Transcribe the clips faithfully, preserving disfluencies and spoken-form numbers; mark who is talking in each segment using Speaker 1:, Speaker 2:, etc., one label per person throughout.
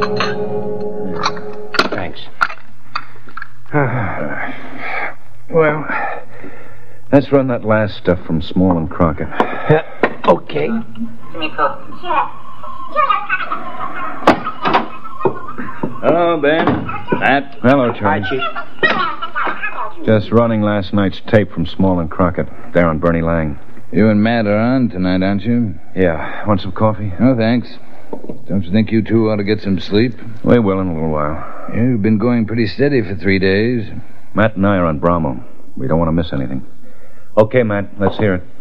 Speaker 1: Thanks.
Speaker 2: Well, let's run that last stuff from Small and Crockett.
Speaker 1: Yeah, okay.
Speaker 3: Give me a coat.
Speaker 2: Hello, Ben. Matt. Hello, Charlie.
Speaker 1: Hi, Chief.
Speaker 2: Just running last night's tape from Small and Crockett. There on Bernie Lang.
Speaker 4: You and Matt are on tonight, aren't you?
Speaker 2: Yeah. Want some coffee?
Speaker 4: No, thanks. Don't you think you two ought to get some sleep?
Speaker 2: We will in a little while.
Speaker 4: You've been going pretty steady for three days.
Speaker 2: Matt and I are on Bromwell. We don't want to miss anything. Okay, Matt. Let's hear it.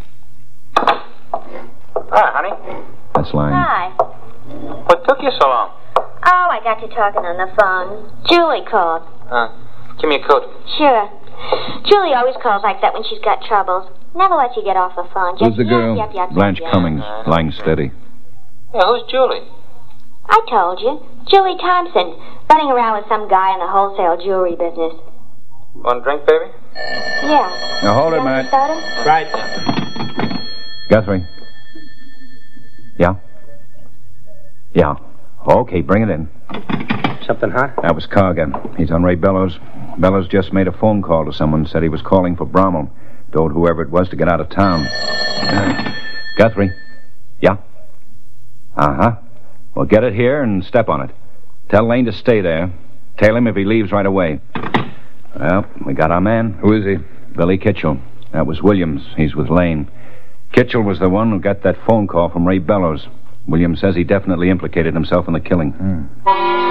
Speaker 3: Hi, honey.
Speaker 2: That's Lang.
Speaker 5: Hi.
Speaker 3: What took you so long?
Speaker 5: Oh, I got you talking on the phone. Julie called.
Speaker 3: Uh, give me a coat.
Speaker 5: Sure. Julie always calls like that when she's got troubles. Never lets you get off the phone. Just
Speaker 4: Who's the girl?
Speaker 5: Yep, yep, yep,
Speaker 2: Blanche
Speaker 5: yep.
Speaker 2: Cummings. Lang steady.
Speaker 3: Yeah, who's Julie?
Speaker 5: I told you. Julie Thompson, running around with some guy in the wholesale jewelry business.
Speaker 3: Want a drink, baby?
Speaker 5: Yeah.
Speaker 2: Now hold it,
Speaker 5: Want
Speaker 2: Matt.
Speaker 5: soda?
Speaker 1: Right.
Speaker 2: Guthrie. Yeah? Yeah. Okay, bring it in.
Speaker 1: Something hot?
Speaker 2: That was Cargan. He's on Ray Bellows. Bellows just made a phone call to someone, said he was calling for Bromwell. Told whoever it was to get out of town. Uh, Guthrie. Yeah? Uh-huh. Well, get it here and step on it. Tell Lane to stay there. Tail him if he leaves right away. Well, we got our man.
Speaker 4: Who is he?
Speaker 2: Billy Kitchell. That was Williams. He's with Lane. Kitchell was the one who got that phone call from Ray Bellows. Williams says he definitely implicated himself in the killing.
Speaker 4: Hmm.